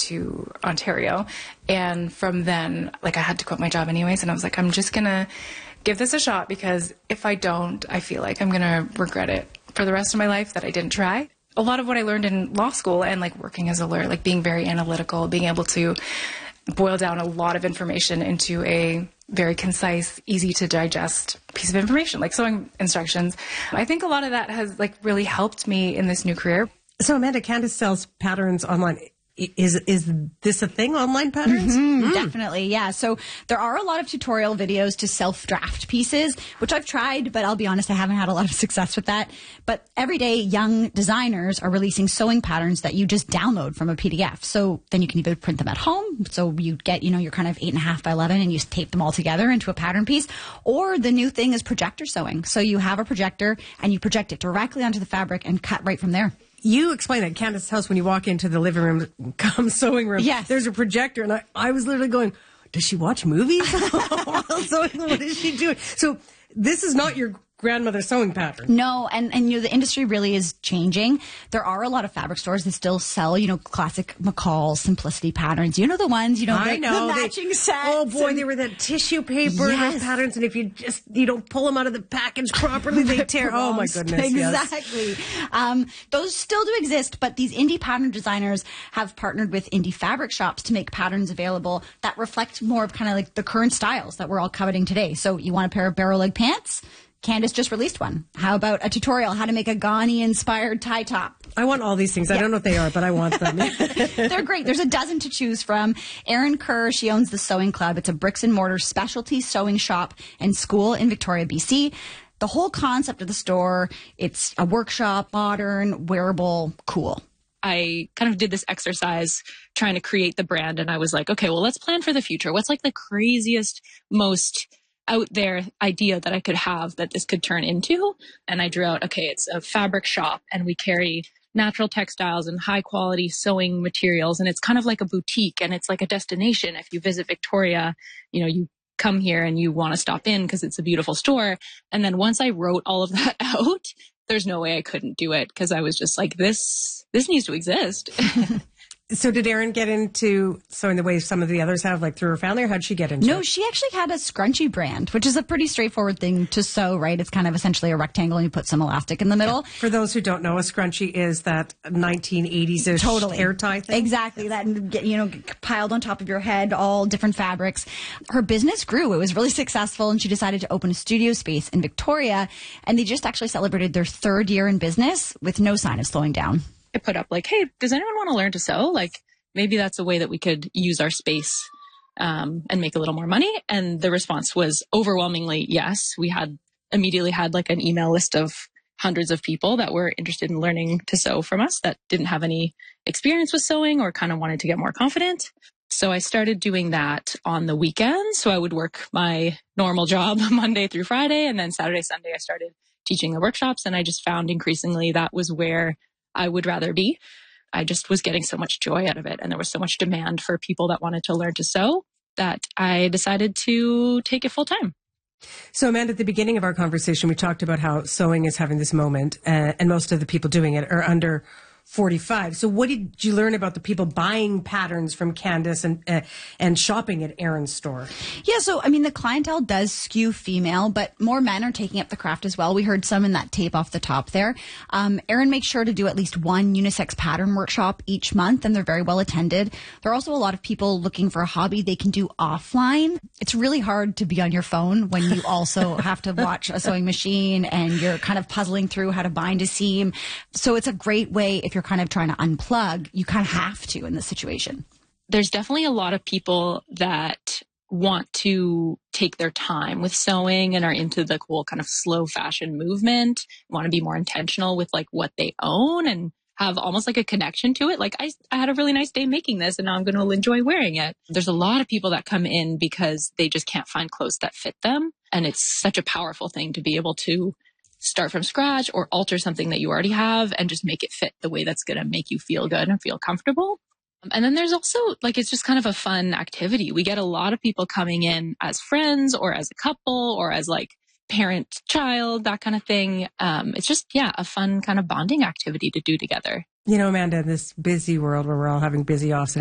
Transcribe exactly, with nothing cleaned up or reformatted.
to Ontario. And from then, like, I had to quit my job anyways. And I was like, I'm just going to give this a shot, because if I don't, I feel like I'm going to regret it for the rest of my life that I didn't try. A lot of what I learned in law school and like working as a lawyer, like being very analytical, being able to boil down a lot of information into a very concise, easy to digest piece of information, like sewing instructions. I think a lot of that has like really helped me in this new career. So Amanda, Candace sells patterns online. Is is this a thing, online patterns? Mm-hmm, mm. Definitely, yeah. So there are a lot of tutorial videos to self-draft pieces, which I've tried, but I'll be honest, I haven't had a lot of success with that. But everyday young designers are releasing sewing patterns that you just download from a P D F. So then you can either print them at home, so you get, you know, your kind of eight and a half by eleven, and you tape them all together into a pattern piece. Or the new thing is projector sewing. So you have a projector and you project it directly onto the fabric and cut right from there. You explained at Candace's house, when you walk into the living room, come sewing room, yes, there's a projector, and I, I was literally going, does she watch movies? What is she doing? So this is not your grandmother's sewing pattern. No, and, and you know, the industry really is changing. There are a lot of fabric stores that still sell, you know, classic McCall simplicity patterns. You know, the ones, you know, I the, know. the matching they, sets. Oh boy, and, they were that tissue paper yes, patterns, and if you just, you don't pull them out of the package properly, they tear. Oh my goodness. Exactly. Yes. Um, those still do exist, but these indie pattern designers have partnered with indie fabric shops to make patterns available that reflect more of kind of like the current styles that we're all coveting today. So you want a pair of barrel leg pants? Candace just released one. How about a tutorial how to make a Ghani-inspired tie top? I want all these things. I yeah. don't know what they are, but I want them. They're great. There's a dozen to choose from. Erin Kerr, she owns the Sewing Club. It's a bricks and mortar specialty sewing shop and school in Victoria, B C. The whole concept of the store, it's a workshop, modern, wearable, cool. I kind of did this exercise trying to create the brand, and I was like, okay, well, let's plan for the future. What's like the craziest, most out there idea that I could have that this could turn into? And I drew out, okay, it's a fabric shop, and we carry natural textiles and high quality sewing materials. And it's kind of like a boutique, and it's like a destination. If you visit Victoria, you know, you come here and you want to stop in because it's a beautiful store. And then once I wrote all of that out, there's no way I couldn't do it, because I was just like, this, this needs to exist. So did Erin get into sewing the way some of the others have, like through her family, or how'd she get into no, it? No, it? she actually had a scrunchie brand, which is a pretty straightforward thing to sew, right? It's kind of essentially a rectangle and you put some elastic in the middle. Yeah. For those who don't know, a scrunchie is that nineteen eighties-ish totally hair tie thing. Exactly. That, you know, piled on top of your head, all different fabrics. Her business grew. It was really successful, and she decided to open a studio space in Victoria, and they just actually celebrated their third year in business with no sign of slowing down. I put up like, hey, does anyone want to learn to sew? Like, maybe that's a way that we could use our space um, and make a little more money. And the response was overwhelmingly yes. We had immediately had like an email list of hundreds of people that were interested in learning to sew from us that didn't have any experience with sewing or kind of wanted to get more confident. So I started doing that on the weekends. So I would work my normal job Monday through Friday, and then Saturday, Sunday, I started teaching the workshops. And I just found increasingly that was where I would rather be. I just was getting so much joy out of it. And there was so much demand for people that wanted to learn to sew that I decided to take it full time. So Amanda, at the beginning of our conversation, we talked about how sewing is having this moment, uh, and most of the people doing it are under forty-five. So what did you learn about the people buying patterns from Candace and uh, and shopping at Erin's store? Yeah, so, I mean, the clientele does skew female, but more men are taking up the craft as well. We heard some in that tape off the top there. Um, Erin makes sure to do at least one unisex pattern workshop each month, and they're very well attended. There are also a lot of people looking for a hobby they can do offline. It's really hard to be on your phone when you also have to watch a sewing machine and you're kind of puzzling through how to bind a seam. So it's a great way if you're kind of trying to unplug, you kind of have to in this situation. There's definitely a lot of people that want to take their time with sewing and are into the cool kind of slow fashion movement, want to be more intentional with like what they own and have almost like a connection to it. Like I, I had a really nice day making this and now I'm going to enjoy wearing it. There's a lot of people that come in because they just can't find clothes that fit them. And it's such a powerful thing to be able to start from scratch or alter something that you already have and just make it fit the way that's going to make you feel good and feel comfortable. And then there's also like, it's just kind of a fun activity. We get a lot of people coming in as friends or as a couple or as like parent, child, that kind of thing. Um, it's just, yeah, a fun kind of bonding activity to do together. You know, Amanda, in this busy world where we're all having busy offs and